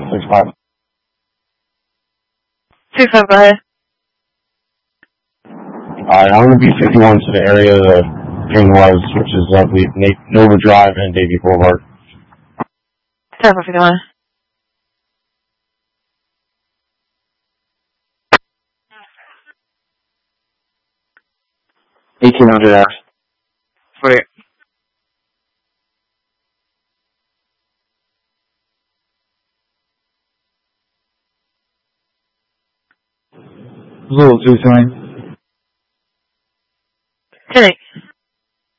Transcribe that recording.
65. 65, go ahead. Alright, I'm going to be 51 to the area of the Green Was, which is, I believe, Nova Drive and Davie Boulevard. 51. $1,800. 48. Zulu 220.